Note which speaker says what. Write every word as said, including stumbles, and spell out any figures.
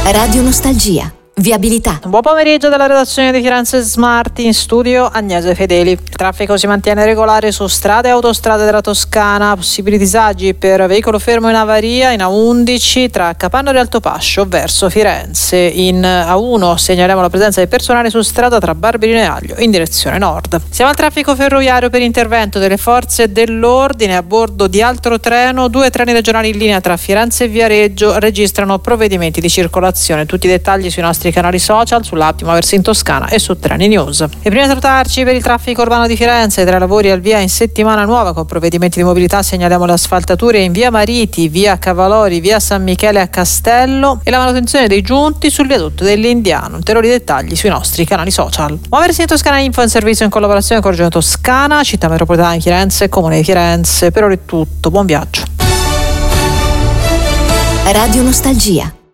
Speaker 1: Radio Nostalgia. Viabilità.
Speaker 2: Buon pomeriggio dalla redazione di Firenze Smart, in studio Agnese Fedeli. Il traffico si mantiene regolare su strade e autostrade della Toscana, possibili disagi per veicolo fermo in avaria in A undici tra Capanno e Altopascio verso Firenze. In A uno segnaliamo la presenza di personale su strada tra Barberino e Aglio in direzione nord. Siamo al traffico ferroviario per intervento delle forze dell'ordine a bordo di altro treno. Due treni regionali in linea tra Firenze e Viareggio registrano provvedimenti di circolazione. Tutti i dettagli sui nostri canali social, sull'app Verso in Toscana e su Treni News. E prima di salutarci, per il traffico urbano di Firenze, tra lavori al via in settimana nuova con provvedimenti di mobilità segnaliamo le asfaltature in via Mariti, via Cavalori, via San Michele a Castello e la manutenzione dei giunti sul viadotto dell'Indiano. Ulteriori dettagli sui nostri canali social. Muoversi in Toscana Info è un servizio in collaborazione con Regione Toscana, Città Metropolitana di Firenze e Comune di Firenze. Per ora è tutto, buon viaggio.
Speaker 1: Radio Nostalgia.